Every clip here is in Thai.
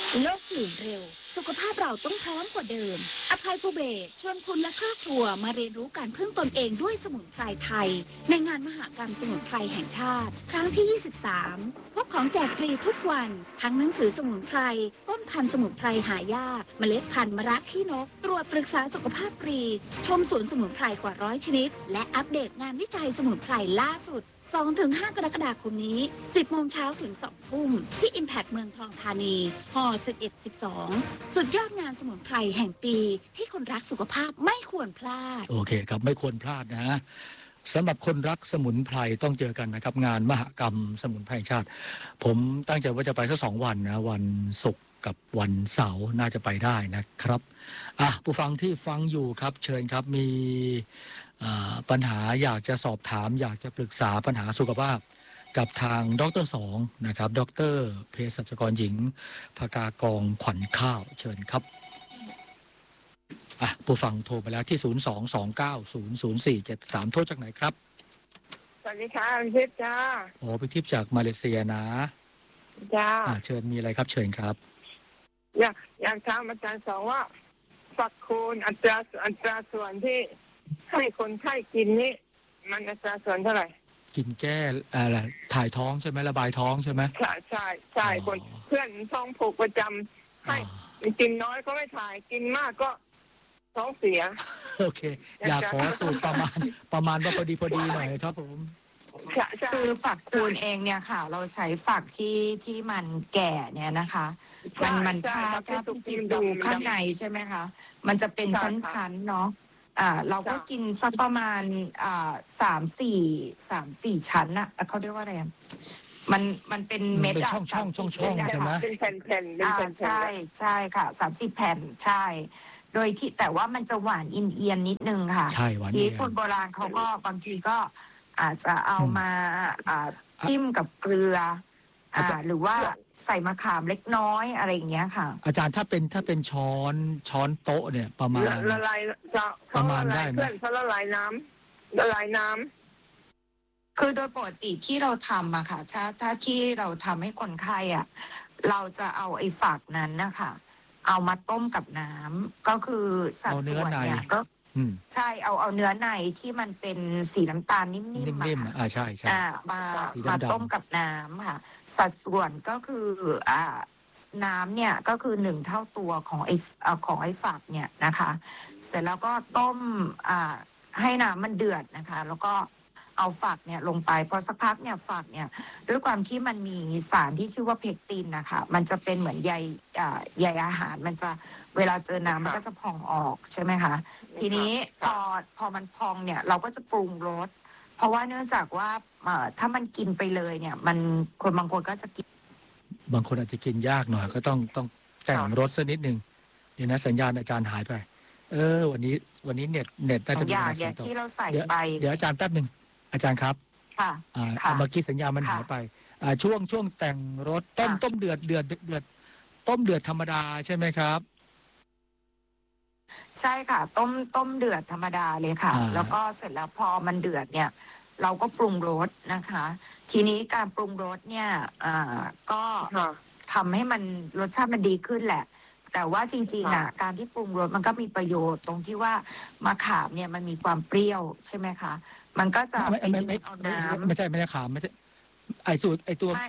โลกเปลี่ยนเร็วสุขภาพเราต้องพร้อมกว่าเดิมอภัยภูเบศรชวนคุณและครอบครัวมาเรียนรู้การพึ่งตนเองด้วยสมุนไพรไทยในงานมหกรรมสมุนไพรแห่งชาติครั้งที่ 23 พบของแจกฟรีทุกวันทั้งหนังสือสมุนไพรต้นพันธุ์สมุนไพรหายากเมล็ดพันธุ์มะระขี้นกตรวจปรึกษาสุขภาพฟรีชมสวนสมุนไพรกว่า100ชนิดและอัปเดตงานวิจัยสมุนไพรล่าสุด2-5 กรกฎาคมนี้ 10 โมงเช้าถึง 2 ทุ่ม ที่ Impact เมืองทองธานีฮ11-12 สุดยอดงานสมุนไพรแห่งปีที่คนรักสุขภาพไม่ควรพลาดโอเคครับไม่ควรพลาดนะสำหรับคนรักสมุนไพรต้องเจอกันนะครับงานมหกรรมสมุนไพรแห่งชาติผมตั้งใจว่าจะไปสัก2 วันนะวันศุกร์กับวันเสาร์น่าจะไปได้นะครับผู้ฟังที่ฟังอยู่ครับเชิญครับมีปัญหาอยากจะสอบถามอยากจะปรึกษาปัญหาสุขภาพกับทางดร.สองนะครับดร.เภสัชกรหญิงภกากองขวัญข้าวเชิญครับผู้ฟังโทรไปแล้วที่ 022900473 โทรจากไหนครับสวัสดีค่ะพี่ทิพย์จ้าพี่ทิพย์จากมาเลเซียนะจ้าเชิญมีอะไรครับเชิญครับอยากถามอาจารย์สองว่าฝักคูณอัตราส่วนที่ให้คนไข้กินนี่มันอัตราส่วนเท่าไหร่กินแก้อะไรถ่ายท้องใช่ไหมระบายท้องใช่ไหมใช่คนเพื่อนท้องผูกประจำให้กินน้อยก็ไม่ถ่ายกินมากก็ท้องเสียโอเคอยากขอสูตรประมาณว่าพอดีหน่อยครับผมคือฝักคูณเองเนี่ยค่ะเราใช้ฝักที่มันแก่เนี่ยนะคะมันถ้าจิบดูข้างในใช่ไหมคะมันจะเป็นชั้นๆเนาะเราก็กินสักประมาณ3-4ชั้นนะเขาเรียกว่าอะไรมันเป็นเม็ดช่องใช่ไหมเป็นแผ่นใช่ค่ะ30 แผ่นใช่โดยที่แต่ว่ามันจะหวานอินเอียนนิดนึงค่ะใช่หวานที่คนโบราณเขาก็บางทีก็อาจจะเอามาจิ้มกับเกลือหรือว่าใส่มะขามเล็กน้อยอะไรอย่างเงี้ยค่ะอาจารย์ถ้าเป็นช้อนโต๊ะเนี่ยประมาณละลายประมาณได้ไหมเขาละลายน้ำคือโดยปกติที่เราทำอะค่ะถ้าที่เราทำให้คนไข้อะเราจะเอาไอ้ฝักนั้นนะคะเอามาต้มกับน้ำก็คือสัดส่วนเนี่ยก็ใช่เอาเนื้อในที่มันเป็นสีน้ำตาลนิ่มๆใช่มาต้มกับน้ำค่ะสัดส่วนก็คือน้ำเนี่ยก็คือ1 เท่าตัวของไอ้ฝักเนี่ยนะคะเสร็จแล้วก็ต้มให้น้ำมันเดือดนะคะแล้วก็เอาฝักเนี่ยลงไปพอสักพักเนี่ยฝักเนี่ยด้วยความที่มันมีสารที่ชื่อว่าเพกตินนะคะมันจะเป็นเหมือนใยอาหารมันจะเวลาเจอน้ำมันก็จะพองออกใช่ไหมคะทีนี้พอมันพองเนี่ยเราก็จะปรุงรสเพราะว่าเนื่องจากว่าถ้ามันกินไปเลยเนี่ยมันคนบางคนก็จะกินบางคนอาจจะกินยากหน่อยก็ต้องแต่งรสสักนิดนึงเดี๋ยวนะสัญญาณอาจารย์หายไปวันนี้เน็ตน่าจะมีปัญหาที่เราใส่ไปเดี๋ยวอาจารย์แป๊บนึงอาจารย์ครับเมื่อกี้สัญญาณมันหายไปช่วงแต่งรสต้มเดือดต้มเดือดธรรมดาใช่ไหมครับใช่ค่ะต้มเดือดธรรมดาเลยค่ะแล้วก็เสร็จแล้วพอมันเดือดเนี่ยเราก็ปรุงรสนะคะทีนี้การปรุงรสเนี่ยก็ทำให้มันรสชาติมันดีขึ้นแหละแต่ว่าจริงๆการที่ปรุงรสมันก็มีประโยชน์ตรงที่ว่ามะขามเนี่ยมันมีความเปรี้ยวใช่ไหมคะมันก็จะไปดึงเอาน้ำไม่ใช่ขามไม่ใช่ไอสูตรไอตัว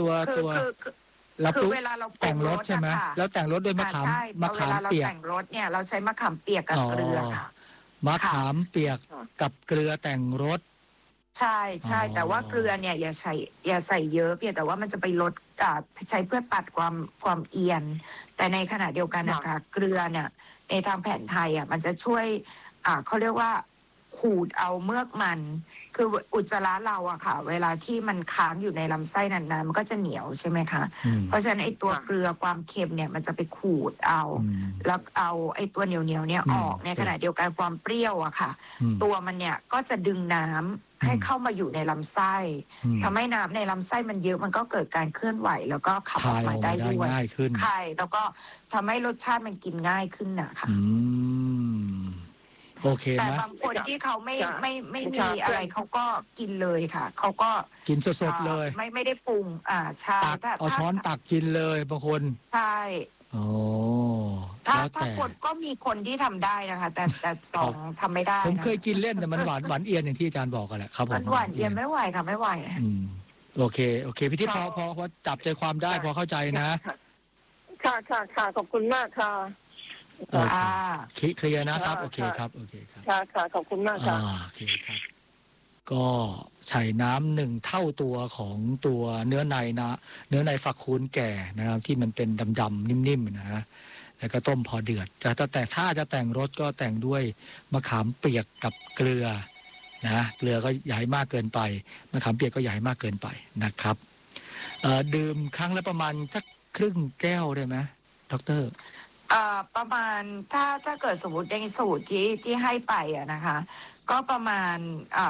คือเวลาเราแต่งรสใช่ไหมแล้วแต่งรสด้วยมะขามเปียกแต่งรสเนี่ยเราใช้มะขามเปียกกับเกลือค่ะมะขามเปียกกับเกลือแต่งรสใช่แต่ว่าเกลือเนี่ยอย่าใส่เยอะเพียงแต่ว่ามันจะไปลดใช้เพื่อตัดความเอียนแต่ในขณะเดียวกันนะคะเกลือเนี่ยในทางแผนไทยมันจะช่วยเขาเรียกว่าขูดเอาเมือกมันคืออุจจาระเราอะค่ะเวลาที่มันค้างอยู่ในลำไส้นานๆมันก็จะเหนียวใช่ไหมคะเพราะฉะนั้นไอ้ตัวเกลือความเค็มเนี่ยมันจะไปขูดเอาแล้วเอาไอ้ตัวเหนียวเนี่ยออกในขณะเดียวกันความเปรี้ยวอะค่ะตัวมันเนี่ยก็จะดึงน้ำให้เข้ามาอยู่ในลำไส้ทำให้น้ำในลำไส้มันเยอะมันก็เกิดการเคลื่อนไหวแล้วก็ขับออกมาได้ด้วยใช่แล้วก็ทำให้รสชาติมันกินง่ายขึ้นนะคะโอเคแต่ไหมบางคนที่เขาไม่ค่ะไม่ค่ะมีอะไรเขาก็กินเลยค่ะเขาก็กินสดๆเลยไม่ได้ปรุงใช่ตักถ้าเอาช้อนตักกินเลยบางคนใช่โอ้ถ้าแล้วถ้าแต่คนก็มีคนที่ทำได้นะคะ แต่สองทำไม่ได้ผมนะเคยกินเล่นแต่มันหวานเอียนอย่างที่อาจารย์บอกกันแหละครับผมมันหวานเอียนไม่ไหวค่ะไม่ไหวอืมโอเคพี่ทิพย์พอจับใจความได้พอเข้าใจนะค่ะขอบคุณมากค่ะโอเคเคลียร์นะครับค่ะโอเคครับโอเคครับค่ะขอบคุณมากค่ะโอเคครับ ก็ใส่น้ำ1 เท่าตัวของตัวเนื้อในเนื้อในฝักคูณแก่นะครับ ที่มันเป็นดำๆนิ่มๆนะฮะแล้วก็ต้มพอเดือดแต่ถ้าจะแต่งรสก็แต่งด้วยมะขามเปียกกับเกลือนะเกลือก็อย่าให้มากเกินไปมะขามเปียกก็อย่าให้มากเกินไปนะครับดื่มครั้งละประมาณสักครึ่งแก้วได้ไหมดร. ประมาณถ้าเกิดสมมติในสูตรที่ให้ไปนะคะก็ประมาณ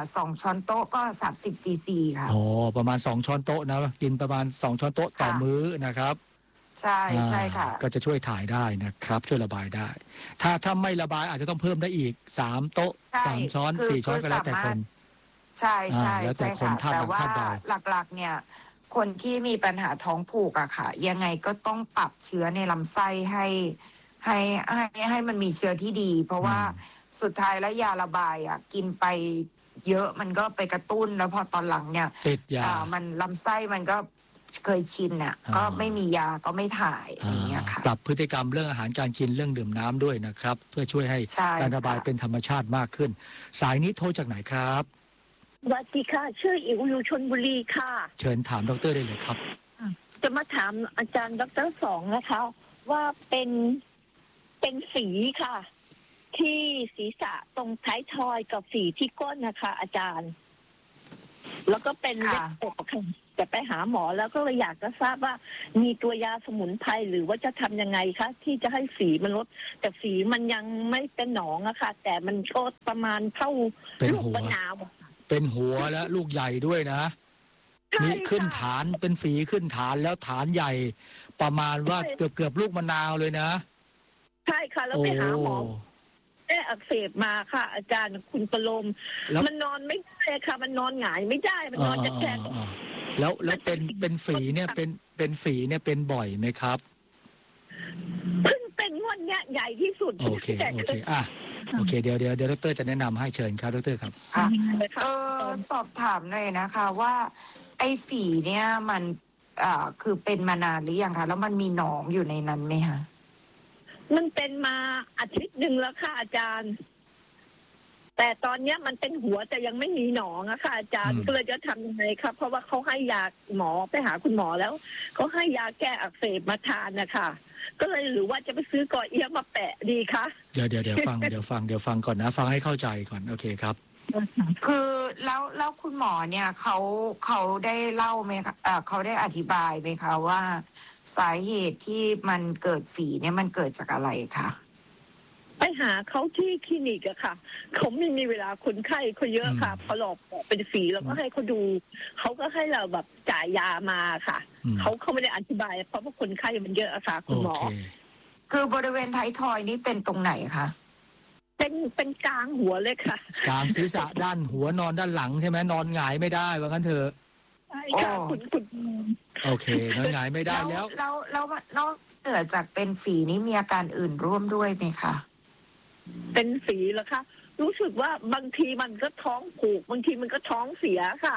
2 ช้อนโต๊ะก็30 ซีซีค่ะอ๋อประมาณ2 ช้อนโต๊ะนะกินประมาณ2 ช้อนโต๊ะต่อมื้อนะครับใช่ค่ะก็จะช่วยถ่ายได้นะครับช่วยระบายได้ ถ้าไม่ระบายอาจจะต้องเพิ่มได้อีก3 โต๊ะใช่ 3 ช้อนคือ 4 ช้อนก็แล้วแต่คนใช่ใช่แล้วแต่ใช่คนค่ะธาตุหนัแต่กว่าธาตุเบาหลักๆเนี่ยคนที่มีปัญหาท้องผูกอะค่ะ ยังไงก็ต้องปรับเชื้อในลำไส้ให้มันมีเชื้อที่ดี เพราะว่าสุดท้ายแล้วยาระบายอะกินไปเยอะมันก็ไปกระตุ้นแล้วพอตอนหลังเนี่ยติดยามันลำไส้มันก็เคยชินอะก็ไม่มียาก็ไม่ถ่ายอย่างเงี้ยค่ะปรับพฤติกรรมเรื่องอาหารการกินเรื่องดื่มน้ำด้วยนะครับ เพื่อช่วยให้ใช่การระบายค่ะเป็นธรรมชาติมากขึ้น สายนี้โทรจากไหนครับสวัสดีค่ะ ชื่ออิ๋วอยู่ชลบุรีค่ะเชิญถามดรได้เลยครับจะมาถามอาจารย์ดร.สองนะคะ ว่าเป็นฝีค่ะ ที่ศีรษะตรงท้ายทอยกับฝีที่ก้นนะคะ อาจารย์ แล้วก็เป็นเล็ค่ะบอกค่ะแต่ไปหาหมอแล้วก็เลยอยากจะทราบว่า มีตัวยาสมุนไพรหรือว่าจะทำยังไงคะที่จะให้ฝีมันลด แต่ฝีมันยังไม่เป็นหนองอะค่ะ แต่มันโชดประมาณเท่าเป็นลูกหัวมะนาวเป็นหัวและลูกใหญ่ด้วยนะใช่มีขึ้นค่ะฐานเป็นฝีขึ้นฐานแล้วฐานใหญ่ ประมาณว่าเกือบลูกมะนาวเลยนะใช่ค่ะ แล้วไปหาหมอ แม่อักเสบมาค่ะ อาจารย์คุณประโลมแล้วมันนอนไม่ได้ค่ะ มันนอนหงายไม่ได้ มันนอนจะแคงแล้วเป็นฝีเนี่ยเป็นฝีเนี่ยเป็นบ่อยไหมครับเพิ่งเป็นงวดเนี้ยใหญ่ที่สุดโอเคโอเคเดี๋ยวดรจะแนะนำให้เชิญครับดรครับค่ะค่ะสอบถามเลยนะคะว่า ไอ้ฝีเนี่ยมันคือเป็นมานานหรือยังคะแล้วมันมีหนองอยู่ในนั้นไหมคะมันเป็นมาอาทิตย์หนึ่งแล้วค่ะ อาจารย์ แต่ตอนเนี้ยมันเป็นหัวแต่ยังไม่มีหนองอะค่ะ อาจารย์อืมก็เลยจะทำยังไงครับ เพราะว่าเขาให้ยาหมอไปหาคุณหมอแล้วเขาให้ยาแก้อักเสบมาทานนะคะก็เลยหรือว่าจะไปซื้อกอเอี้ยมาแปะดีคะเดี๋ยวฟังก่อนนะฟังให้เข้าใจก่อนโอเคครับคือแล้วคุณหมอเนี่ยเขาได้เล่าไหมคะเขาได้อธิบายไหมคะว่า สาเหตุที่มันเกิดฝีเนี่ยมันเกิดจากอะไรคะไปหาเขาที่คลินิกอะค่ะ เขาไม่มีเวลาคนไข้เขาเยอะค่ะ พอหลอกเป็นฝีแล้วก็ให้เขาดู เขาก็ให้เราแบบจ่ายยามาค่ะอืมเขาไม่ได้อธิบาย เพราะว่าคนไข้มันเยอะอะค่ะโอคุณหมอเคคือบริเวณท้ายทอยนี่เป็นตรงไหนคะเป็นกลางหัวเลยค่ะกลางศีรษะด้านหัวนอนด้านหลังใช่ไหมนอนหงายไม่ได้ว่างั้นเถอะใช่ค่ะโอ้คุณโอเคนอนหงายไม่ได้แล้วแล้วนอกเหนือจากเป็นฝีนี้มีอาการอื่นร่วมด้วยไหมคะเป็นฝีเหรอคะ รู้สึกว่าบางทีมันก็ท้องผูก บางทีมันก็ท้องเสียค่ะ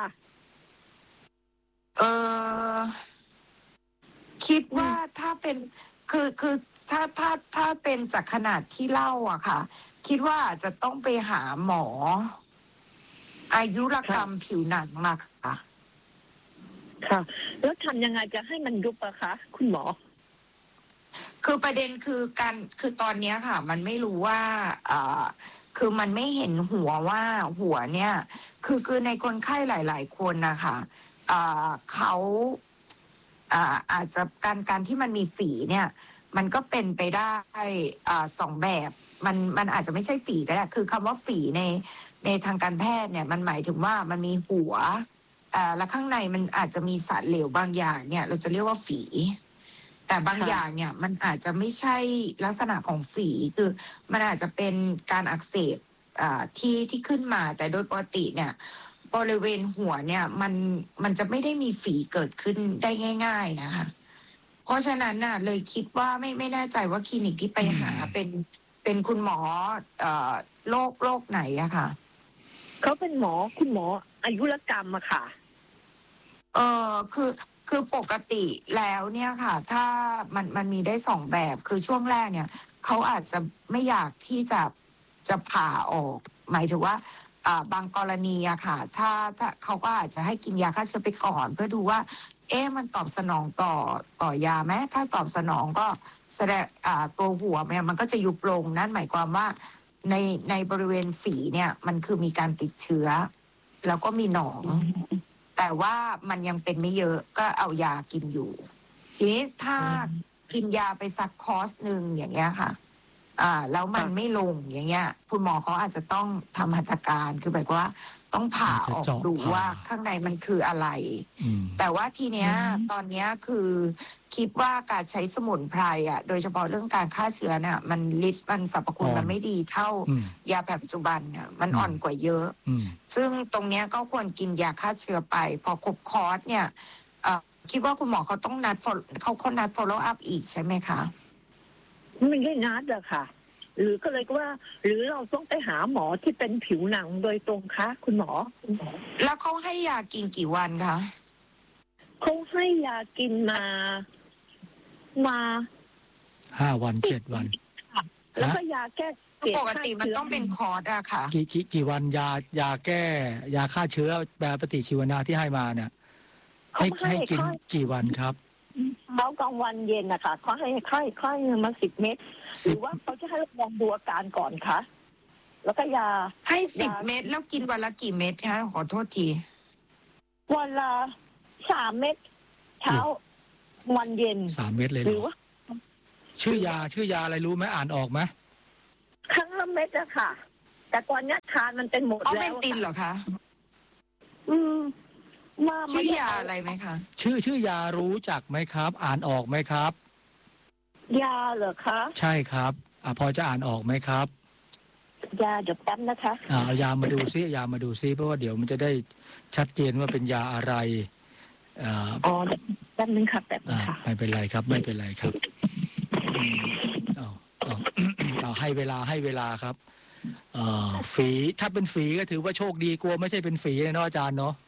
คิดว่าถ้าเป็นคือถ้าเป็นจากขนาดที่เล่าอะค่ะ คิดว่าอาจจะต้องไปหาหมอ อายุรกรรมผิวหนังมาค่ะค่ะ แล้วทำยังไงจะให้มันยุบอะคะ คุณหมอคือประเด็นคือตอนเนี้ยค่ะ มันไม่รู้ว่าคือมันไม่เห็นหัวว่าหัวเนี่ยคือในคนไข้หลาย ๆ คนนะคะเขาอาจจะการที่มันมีฝีเนี่ย มันก็เป็นไปได้สองแบบมันอาจจะไม่ใช่ฝีก็ได้คือคำว่าฝีในทางการแพทย์เนี่ย มันหมายถึงว่ามันมีหัวและข้างในมันอาจจะมีสารเหลวบางอย่างเนี่ย เราจะเรียกว่าฝี แต่บางค่ะอย่างเนี่ยมันอาจจะไม่ใช่ลักษณะของฝีคือมันอาจจะเป็นการอักเสบที่ขึ้นมาแต่โดยปกติเนี่ยบริเวณหัวเนี่ยมันจะไม่ได้มีฝีเกิดขึ้นได้ง่ายๆนะคะเพราะฉะนั้นน่ะเลยคิดว่าไม่แน่ใจว่าคลินิกที่ไปหาเป็นคุณหมอโรคไหนอะค่ะเขาเป็นคุณหมออายุรกรรมอะค่ะคือปกติแล้วเนี่ยค่ะ ถ้ามันมีได้สองแบบคือช่วงแรกเนี่ยเขาอาจจะไม่อยากที่จะผ่าออก หมายถึงว่าบางกรณีอะค่ะ ถ้าเขาก็อาจจะให้กินยาฆ่าเชื้อไปก่อน เพื่อดูว่า มันตอบสนองต่อยาไหมถ้าตอบสนองก็แสดงตัวหัวเนี่ยมันก็จะยุบลงนั่นหมายความว่าในบริเวณฝีเนี่ยมันคือมีการติดเชื้อ แล้วก็มีหนอง แต่ว่ามันยังเป็นไม่เยอะก็เอายากินอยู่ ทีนี้ถ้ากินยาไปสักคอร์สหนึ่งอย่างเงี้ยค่ะแล้วมันไม่ลงอย่างเงี้ยคุณหมอเขาอาจจะต้องทำหัตถการคือแบบว่าต้องผ่าออกดูว่าข้างในมันคืออะไร แต่ว่าทีเนี้ยตอนเนี้ยคือคิดว่าการใช้สมุนไพรโดยเฉพาะเรื่องการฆ่าเชื้อเนี่ยมันฤทธิ์มันสรรพคุณมันไม่ดีเท่ายาแผนปัจจุบันเนี่ยมันอ่อนกว่าเยอะซึ่งตรงเนี้ยก็ควรกินยาฆ่าเชื้อไปพอครบคอร์สเนี่ยคิดว่าคุณหมอเขาต้องนัดเขานัด follow up อีกใช่ไหมคะไม่ได้นัดอะค่ะ หรือก็เลยว่า หรือเราต้องไปหาหมอที่เป็นผิวหนังโดยตรงคะคุณหมอแล้วเขาให้ยากินกี่วันคะเขาให้ยากินมา 5 วัน 7 วันแล้วก็ยาแก้ปกติมันต้องเป็นคอร์สอะค่ะกี่วันยาแก้ยาฆ่าเชื้อแบบปฏิชีวนะที่ให้มาเนี่ยให้กินกี่วันครับเขากลางวันเย็นนะคะเขาให้ค่อยมา10 เม็ดหรือว่าเขาจะให้ลองดูอาการก่อนคะแล้วก็ยาให้10 เม็ดแล้วกินวันละกี่เม็ดคะขอโทษทีวันละ3 เม็ดเช้าวันเย็น 3 เม็ดเลยหรือว่าชื่อยาอะไรรู้ไหมอ่านออกไหมครั้งละเม็ดอะค่ะแต่ตอนนี้ทานมันเป็นหมดแล้วเป็นตินเหรอคะชื่อยาอะไรไหมคะชื่อยารู้จักไหมครับ อ่านออกไหมครับยาเหรอคะใช่ครับพอจะอ่านออกไหมครับยาเดี๋ยวแป๊บนะคะเอายามาดูซิเพราะว่าเดี๋ยวมันจะได้ชัดเจนว่าเป็นยาอะไรแป๊บนึงค่ะไม่เป็นไรครับไม่เป็นไรครับเอาให้เวลาครับฝีถ้าเป็นฝีก็ถือว่าโชคดีกลัวไม่ใช่เป็นฝีเนาะอาจารย์เนาะ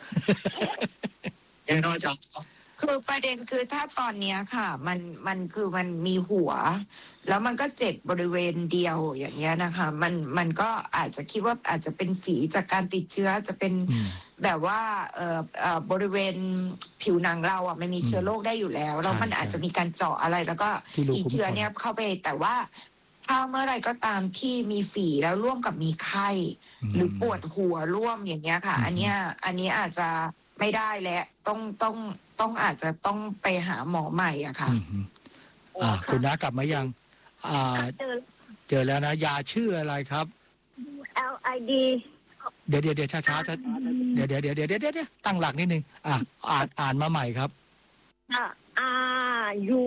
คือประเด็นคือถ้าตอนนี้ค่ะมันคือมันมีหัวแล้วมันก็เจ็บบริเวณเดียวอย่างเงี้ยนะคะมันก็อาจจะคิดว่าอาจจะเป็นฝีจากการติดเชื้อจะเป็นแบบว่าบริเวณผิวหนังเรามันมีเชื้อโรคได้อยู่แล้วแล้วมันอาจจะมีการเจาะอะไรแล้วก็อีเชื้อเนี้ยเข้าไปแต่ว่าถ้าเมื่อไรก็ตามที่มีฝีแล้วร่วมกับมีไข้หรือปวดหัวร่วมอย่างเงี้ยค่ะอันนี้อาจจะไม่ได้แล้วต้องอาจจะต้องไปหาหมอใหม่อะค่ะคุณน้ากลับมายังเจอแล้วนะยาชื่ออะไรครับ LID เดี๋ยวช้าเดี๋ยวตั้งหลักนิดนึงอ่านมาใหม่ครับ RU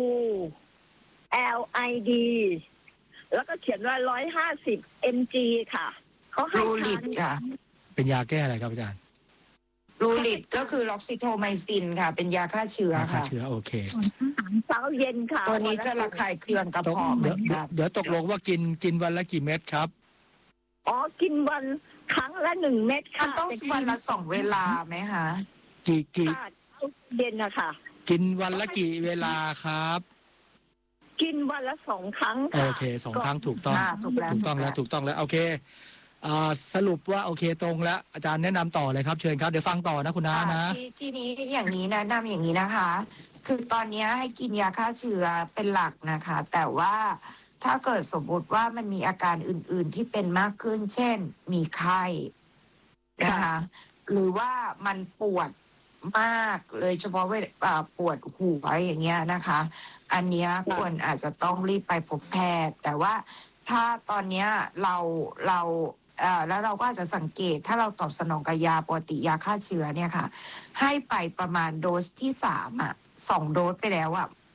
LID แล้วก็เขียนว่า150 mg ค่ะเขาให้รูลิดค่ะเป็นยาแก้อะไรครับอาจารย์รูลิดก็คือล็อกซิโทไมซินค่ะเป็นยาฆ่าเชื้อค่ะฆ่าเชื้อโอเคเช้าเย็นค่ะตัวนี้จะระคายเคืองกระเพาะเดี๋ยวตกลงว่ากินวันละกี่เม็ดครับกินวันครั้งละ1 เม็ดค่ะต้องวันละ2 เวลาไหมคะกี่เย็นนะคะกินวันละกี่เวลาครับกินวันละ2 ครั้งโอเค2 ครั้งถูกต้องแล้วโอเคสรุปว่าโอเคตรงแล้วอาจารย์แนะนำต่อเลยครับเชิญครับเดี๋ยวฟังต่อนะคุณน้านะทีนี้อย่างนี้แนะนำอย่างนี้นะคะคือตอนนี้ให้กินยาฆ่าเชื้อเป็นหลักนะคะแต่ว่าถ้าเกิดสมมติว่ามันมีอาการอื่นๆที่เป็นมากขึ้นเช่นมีไข้นะคะหรือว่ามันปวดมากเลยเฉพาะปวดหัวอย่างเงี้ยนะคะอันเนี้ยควรอาจจะต้องรีบไปพบแพทย์แต่ว่าถ้าตอนเนี้ยเราแล้วเราก็อาจจะสังเกตถ้าเราตอบสนองกับยาปกติยาฆ่าเชื้อเนี่ยค่ะให้ไปประมาณโดสที่3 2 โดสไปแล้ว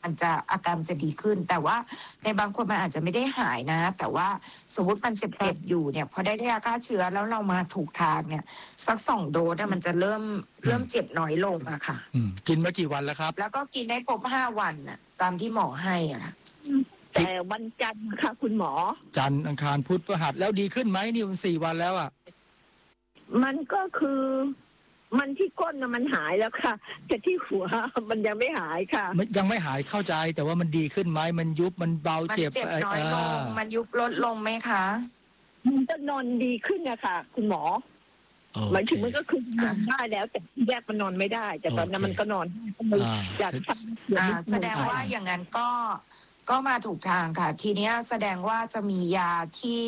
มันจะอาการจะดีขึ้น แต่ว่าในบางคนมันอาจจะไม่ได้หายนะ แต่ว่าสมมติมันเจ็บอยู่เนี่ยพอได้ยาฆ่าเชื้อแล้วเรามาถูกทางเนี่ยสัก2 โดสเนี่ยมันจะเริ่มเจ็บน้อยลงอะค่ะกินมากี่วันแล้วครับแล้วก็กินได้ครบ5 วันน่ะตามที่หมอให้อะค่ะแต่วันจันทร์ค่ะ คุณหมอจันทร์อังคารพุธพฤหัสแล้วดีขึ้นไหมนี่มัน4 วันแล้วอ่ะมันก็คือมันที่ก้นน่ะมันหายแล้วค่ะ แต่ที่หัวมันยังไม่หายค่ะยังไม่หายเข้าใจแต่ว่ามันดีขึ้นไหมมันยุบมันเบามันเจ็บเจ็บน้อยลงมันยุบลดลงไหมคะมันจะนอนดีขึ้นนะคะคุณหมอโอเคหมายถึงมันก็คือนอนได้แล้ว แต่แยกมันนอนไม่ได้ แต่ตอนนั้นโอเคมันก็นอนได้อ่าอยากทำอย่างนี้แสดงว่าอย่างนั้นก็มาถูกทางค่ะ ทีเนี้ยแสดงว่าจะมียาที่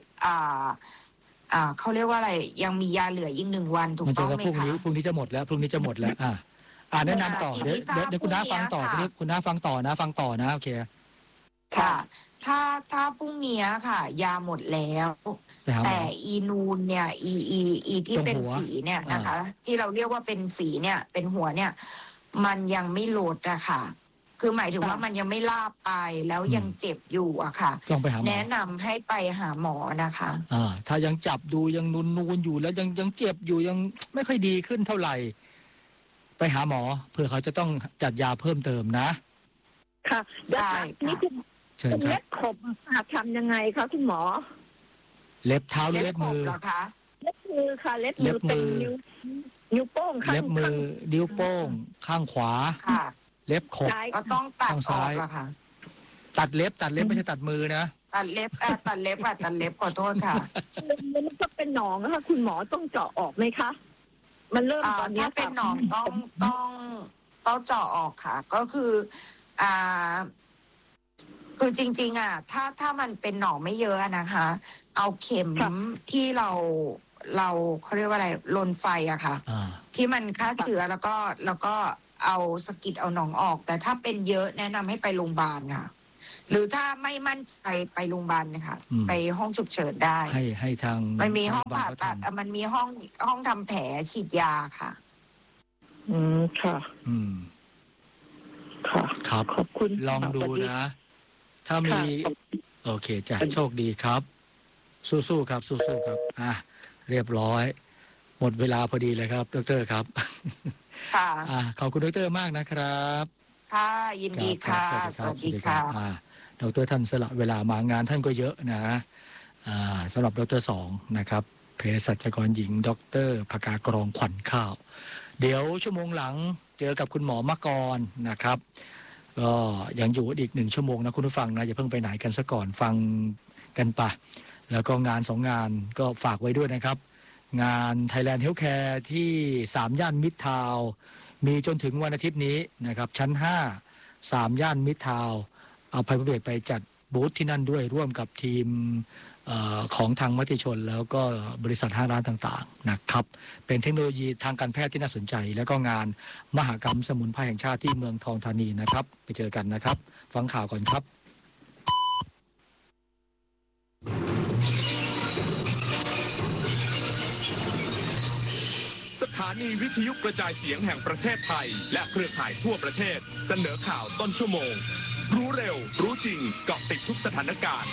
เขาเรียกว่าอะไรยังมียาเหลืออีก1 วันถูกมันต้จะองไหมพรุ่งคะนี้จะหมดแล้วพรุ่งนี้จะหมดแล้วแนะนำต่อทีเดี๋นี้ยวถ้าเดี๋ยวคุณน้าพรุ่งนี้ฟังต่อค่ะทีนี้คุณน้าฟังต่อนะโอเคค่ะ ถ้าพรุ่งนี้ค่ะ ยาหมดแล้วไปหาหมแต่ออีนูนเนี่ยอีที่เป็นตรงหัวฝีเนี่ยนะคะ ที่เราเรียกว่าเป็นฝีเนี่ยเป็นหัวเนี่ย มันยังไม่ลดอะค่ะ คือหมายถึงว่ามันยังไม่ลาบไปแล้วยังเจ็บอยู่อะค่ะต้องไปหาหมอแนะนำให้ไปหาหมอนะคะถ้ายังจับดูยังนูนอยู่แล้วยังเจ็บอยู่ยังไม่ค่อยดีขึ้นเท่าไหร่ ไปหาหมอเพื่อเขาจะต้องจัดยาเพิ่มเติมนะค่ะได้นี่คือเชิญเป็นครัเล็บบขบค่ะทำยังไงคะคุณหมอเล็บเท้าหรือเล็บขมืบอเหรอคะเล็บมือค่ะ เล็บเล็มือบมืเป็นอนิ้วโป้งข้างเล็บมือนิ้วโป้ง ข้างขวาค่ะเล็บขบซ้ายก็ต้องตัดข้างอซ้าอกยอะค่ะตัดเล็บไม่ใช่ตัดมือนะตัดเล็บตัดเล็บตัดเล็บขอโทษค่ะมันก็เป็นหนองนะคะคุณหมอต้องเจาะออกไหมคะ มันเริ่มตอนนี้ถ้าเป็นหนองต้องเจาะออกค่ะ ก็คือคือจริงๆถ้ามันเป็นหนองไม่เยอะนะคะ เอาเข็มที่เราเขาเรียกว่าอะไรลนไฟอะค่ะ ที่มันฆ่าเชื้อแล้วก็เอาสกิดเอาหนองออก แต่ถ้าเป็นเยอะแนะนำให้ไปโรงพยาบาลค่ะ หรือถ้าไม่มั่นใจไปโรงพยาบาลนะคะไปห้องฉุกเฉินได้ให้ทางมันมีห้องผ่าตัดพยบลเขทมันมีห้องทำแผลฉีดยาค่ะค่ะำค่ะครับขอบคุณลองดูนะ ถ้ามีค่ะโอเคจ้ะโชคดีครับ สู้ๆครับสู้ๆครับเรียบร้อย หมดเวลาพอดีเลยครับดรครับค่ะขอบคุณดรมากนะครับค่ะยินดีค่ะ สวัสดีค่ะดรท่านสละเวลามางานท่านก็เยอะนะสำหรับดรสองนะครับเภสัชกรหญิงดรภกากรองขวัญข้าว เดี๋ยวชั่วโมงหลังเจอกับคุณหมอมกรนะครับก็ยังอยู่อีก1 ชั่วโมงนะคุณผู้ฟังนะอย่าเพิ่งไปไหนกันซะก่อนฟังกันปะแล้วก็งาน2 งานก็ฝากไว้ด้วยนะครับ งาน Thailand Healthcare ที่3 ย่านมิตรทาวน์มีจนถึงวันอาทิตย์นี้นะครับชั้น 5 3 ย่านมิตรทาวน์เอาภัยพิบัติไปจัดบูธที่นั่นด้วยร่วมกับทีมของทางมติชนแล้วก็บริษัทห้างร้านต่างๆนะครับเป็นเทคโนโลยีทางการแพทย์ที่น่าสนใจ แล้วก็งานมหกรรมสมุนไพรแห่งชาติที่เมืองทองธานีนะครับไปเจอกันนะครับฟังข่าวก่อนครับสถานีวิทยุกระจายเสียงแห่งประเทศไทยและเครือข่ายทั่วประเทศเสนอข่าวต้นชั่วโมงรู้เร็วรู้จริงเกาะติดทุกสถานการณ์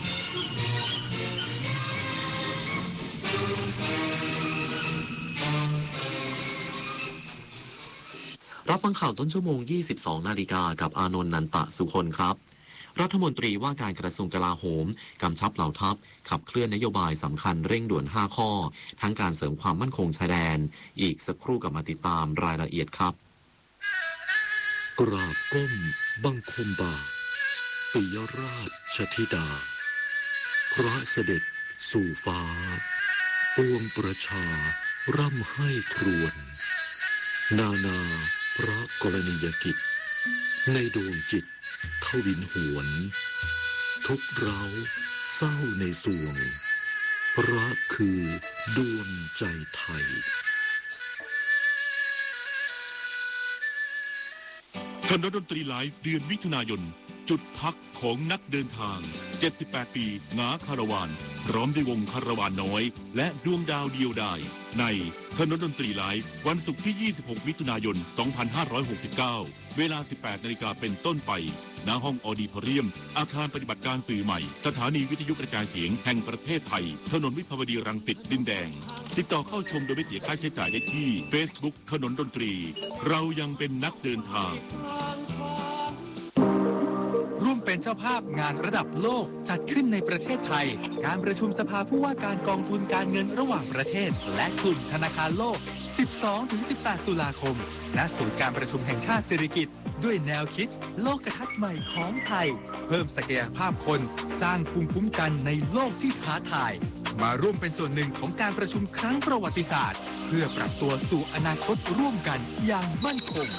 รับฟังข่าวต้นชั่วโมง 22 นาฬิกากับอานนท์นันตะสุคนครับ รัฐมนตรีว่าการกระทรวงกลาโหมกำชับเหล่าทัพขับเคลื่อนนโยบายสำคัญเร่งด่วน 5 ข้อ ทั้งการเสริมความมั่นคงชายแดน อีกสักครู่กับมาติดตามรายละเอียดครับกราบก้มบังคมบาทปิยราชธิดา พระเสด็จสู่ฟ้าปวงประชาร่ำให้ครวญนานาพระกรณียกิจ ในดวงจิตทวินหวน ทุกเราเศร้าในสวงพระคือดวงใจไทยคณะดนตรีไลฟ์เดือนมิถุนายนจุดพักของนักเดินทาง 78 ปีงาคาราวานพร้อมด้วยวงคาราวานน้อยและดวงดาวเดียวดายในถนนดนตรีไลฟ์วันศุกร์ที่ 26 มิถุนายน 2569 เวลา 18 นาฬิกาเป็นต้นไปณห้องออดิทอเรียมอาคารปฏิบัติการสื่อใหม่สถานีวิทยุกระจายเสียงแห่งประเทศไทยถนนวิภาวดีรังสิตดินแดงติดต่อเข้าชมโดยไม่เสียค่าใช้จ่ายได้ที่ Facebook ถนนดนตรีเรายังเป็นนักเดินทางร่วมเป็นเจ้าภาพงานระดับโลกจัดขึ้นในประเทศไทยการประชุมสภาผู้ว่าการกองทุนการเงินระหว่างประเทศและกลุ่มธนาคารโลก 12-18 ตุลาคมณศูนย์การประชุมแห่งชาติสิริกิติ์ด้วยแนวคิดโลกทัศน์ใหม่ของไทยเพิ่มศักยภาพคนสร้างภูมิคุ้มกันในโลกที่ท้าทายมาร่วมเป็นส่วนหนึ่งของการประชุมครั้งประวัติศาสตร์เพื่อปรับตัวสู่อนาคตร่วมกันอย่างมั่นคง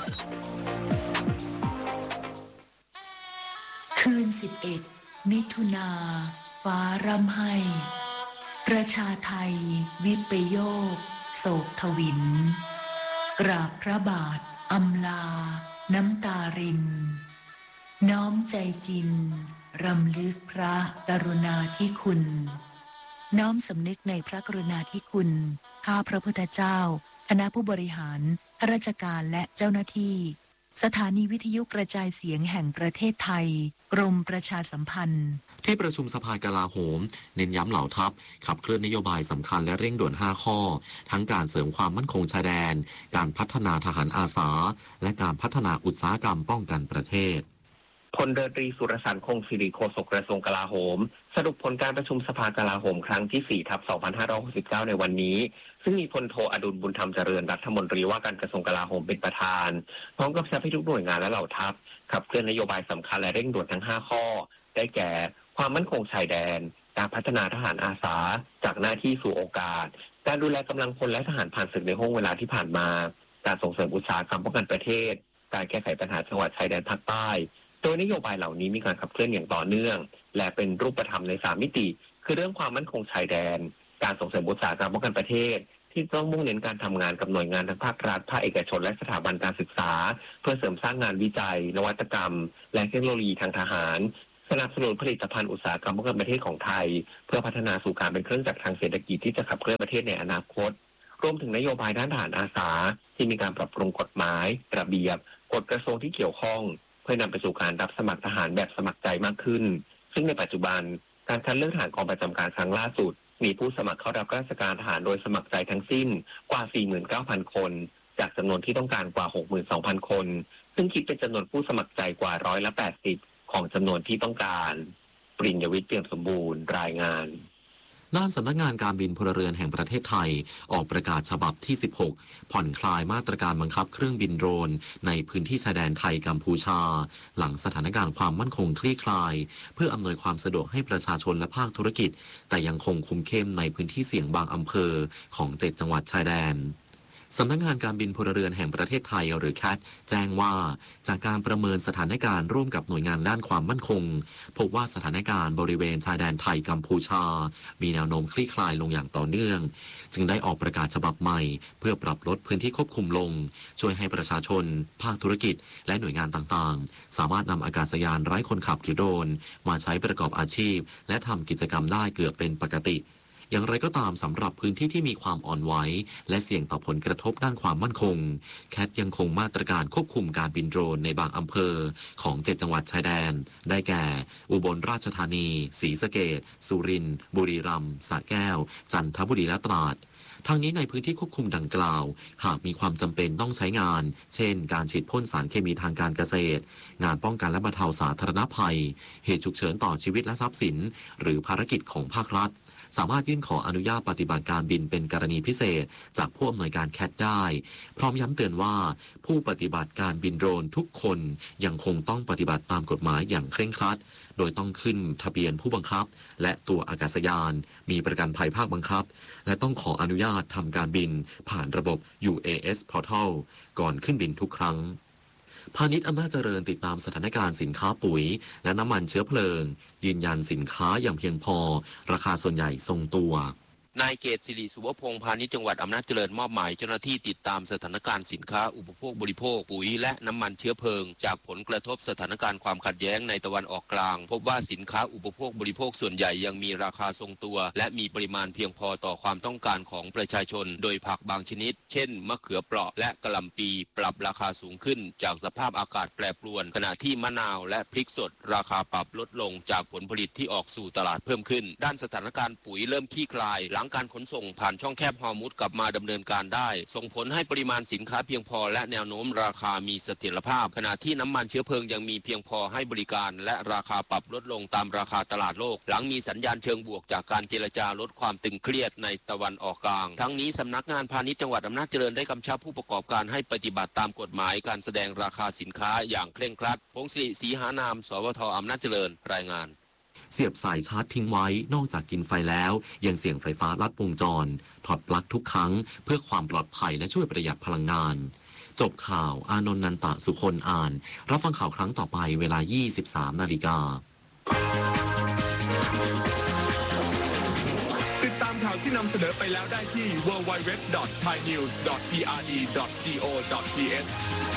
คืน 11 มิถุนาฟ้าร่ำไห้ประชาไทยวิปโยคโศกทวินกราบพระบาทอำลาน้ำตารินน้อมใจจินรำลึกพระกรุณาธิคุณน้อมสำนึกในพระกรุณาธิคุณข้าพระพุทธเจ้าคณะผู้บริหารข้าราชการและเจ้าหน้าที่สถานีวิทยุกระจายเสียงแห่งประเทศไทยกรมประชาสัมพันธ์ที่ประชุมสภากลาโหมเน้นย้ำเหล่าทัพขับเคลื่อนนโยบายสำคัญและเร่งด่วน 5 ข้อทั้งการเสริมความมั่นคงชายแดนการพัฒนาทหารอาสาและการพัฒนาอุตสาหกรรมป้องกันประเทศพลเรือตรีสุรสันต์คงศิริโฆษกกระทรวงกลาโหมสรุปผลการประชุมสภากลาโหมครั้งที่ 4/2569 ในวันนี้ซึ่งมีพลโทอดุลบุญธรรมเจริญรัฐมนตรีว่าการกระทรวงกลาโหมเป็นประธานพร้อมกับแชร์ให้ทุกหน่วยงานและเหล่าทัพขับเคลื่อนนโยบายสำคัญและเร่งด่วนทั้ง 5 ข้อได้แก่ความมั่นคงชายแดนการพัฒนาทหารอาสาจากหน้าที่สู่โอกาสการดูแลกำลังพลและทหารผ่านศึกในห่วงเวลาที่ผ่านมาการส่งเสริมอุตสาหกรรมป้องกันประเทศการแก้ไขปัญหาจังหวัดชายแดนภาคใต้โดยนโยบายเหล่านี้มีการขับเคลื่อนอย่างต่อเนื่องและเป็นรูปธรรมใน3มิติคือเรื่องความมั่นคงชายแดนการส่งเสริมอุตสาหกรรมป้องกันประเทศที่ต้องมุ่งเน้นการทำงานกับหน่วยงานทั้งภาครัฐภาคเอกชนและสถาบันการศึกษาเพื่อเสริมสร้างงานวิจัยนวัตกรรมและเทคโนโลยีทางทหารสนับสนุนผลิตภัณฑ์อุตสาหกรรมป้องกันประเทศของไทยเพื่อพัฒนาสู่การเป็นเครื่องจักรทางเศรษฐกิจที่จะขับเคลื่อนประเทศในอนาคตรวมถึงนโยบายด้านทหารอาสาที่มีการปรับปรุงกฎหมายระเบียบกฎกระทรวงที่เกี่ยวข้องเพื่อนำไปสู่การรับสมัครทหารแบบสมัครใจมากขึ้นซึ่งในปัจจุบันการคัดเลือกทหารกองประจำการครั้งล่าสุดมีผู้สมัครเข้ารับราชการทหารโดยสมัครใจทั้งสิ้นกว่า 49,000 คนจากจำนวนที่ต้องการกว่า 62,000 คนซึ่งคิดเป็นจำนวนผู้สมัครใจกว่า80%ของจำนวนที่ต้องการปริญญวิทย์เปี่ยมสมบูรณ์รายงานด้านสำนักงานการบินพลเรือนแห่งประเทศไทยออกประกาศฉบับที่ 16 ผ่อนคลายมาตรการบังคับเครื่องบินโดรนในพื้นที่ชายแดนไทยกัมพูชาหลังสถานการณ์ความมั่นคงคลี่คลายเพื่ออำนวยความสะดวกให้ประชาชนและภาคธุรกิจแต่ยังคงคุมเข้มในพื้นที่เสี่ยงบางอำเภอของ7จังหวัดชายแดนสำนักงานการบินพลเรือนแห่งประเทศไทยหรือ CAT แจ้งว่าจากการประเมินสถานการณ์ร่วมกับหน่วยงานด้านความมั่นคงพบว่าสถานการณ์บริเวณชายแดนไทยกัมพูชามีแนวโน้มคลี่คลายลงอย่างต่อเนื่องจึงได้ออกประกาศฉบับใหม่เพื่อปรับลดพื้นที่ควบคุมลงช่วยให้ประชาชนภาคธุรกิจและหน่วยงานต่างๆสามารถนำอากาศยานไร้คนขับหรือโดรนมาใช้ประกอบอาชีพและทำกิจกรรมได้เกือบเป็นปกติอย่างไรก็ตามสำหรับพื้นที่ที่มีความอ่อนไหวและเสี่ยงต่อผลกระทบด้านความมั่นคงแคทยังคงมาตรการควบคุมการบินโดรนในบางอำเภอของ7จังหวัดชายแดนได้แก่อุบลราชธานีศรีสะเกษสุรินทร์บุรีรัมย์สระแก้วจันทบุรีและตราดทางนี้ในพื้นที่ควบคุมดังกล่าวหากมีความจำเป็นต้องใช้งานเช่นการฉีดพ่นสารเคมีทางการเกษตรงานป้องกันและบรรเทาสาธารณภัยเหตุฉุกเฉินต่อชีวิตและทรัพย์สินหรือภารกิจของภาครัฐสามารถยื่นขออนุญาตปฏิบัติการบินเป็นกรณีพิเศษจากผู้อำนวยการแคทได้พร้อมย้ำเตือนว่าผู้ปฏิบัติการบินโดรนทุกคนยังคงต้องปฏิบัติตามกฎหมายอย่างเคร่งครัดโดยต้องขึ้นทะเบียนผู้บังคับและตัวอากาศยานมีประกันภัยภาคบังคับและต้องขออนุญาตทำการบินผ่านระบบ UAS Portal ก่อนขึ้นบินทุกครั้งพาณิชย์อำนาจเจริญติดตามสถานการณ์สินค้าปุ๋ยและน้ำมันเชื้อเพลิงยืนยันสินค้าอย่างเพียงพอราคาส่วนใหญ่ทรงตัวนายเกษศิริสุวพงษ์พาณิชย์จังหวัดอำนาจเจริญมอบหมายเจ้าหน้าที่ติดตามสถานการณ์สินค้าอุปโภคบริโภคปุ๋ยและน้ำมันเชื้อเพลิงจากผลกระทบสถานการณ์ความขัดแย้งในตะวันออกกลางพบว่าสินค้าอุปโภคบริโภคส่วนใหญ่ยังมีราคาทรงตัวและมีปริมาณเพียงพอต่อความต้องการของประชาชนโดยผักบางชนิดเช่นมะเขือเปราะและกะหล่ำปีปรับราคาสูงขึ้นจากสภาพอากาศแปรปรวนขณะที่มะนาวและพริกสดราคาปรับลดลงจากผลผลิตที่ออกสู่ตลาดเพิ่มขึ้นด้านสถานการณ์ปุ๋ยเริ่มคลี่คลายหลังการขนส่งผ่านช่องแคบฮอร์มุซกลับมาดำเนินการได้ส่งผลให้ปริมาณสินค้าเพียงพอและแนวโน้มราคามีเสถียรภาพขณะที่น้ำมันเชื้อเพลิงยังมีเพียงพอให้บริการและราคาปรับลดลงตามราคาตลาดโลกหลังมีสัญญาณเชิงบวกจากการเจรจาลดความตึงเครียดในตะวันออกกลางทั้งนี้สำนักงานพาณิชย์จังหวัดอำนาจเจริญได้กำชับผู้ประกอบการให้ปฏิบัติตามกฎหมายการแสดงราคาสินค้าอย่างเคร่งครัดพงศิริศรีหานามสวท.อำนาจเจริญรายงานเสียบสายชาร์จทิ้งไว้นอกจากกินไฟแล้วยังเสี่ยงไฟฟ้าลัดวงจรถอดปลั๊กทุกครั้งเพื่อความปลอดภัยและช่วยประหยัดพลังงานจบข่าวอานนท์นันตะสุคนอ่านรับฟังข่าวครั้งต่อไปเวลา 23 นาฬิกาติดตามข่าวที่นำเสนอไปแล้วได้ที่ www.thainews.prd.go.th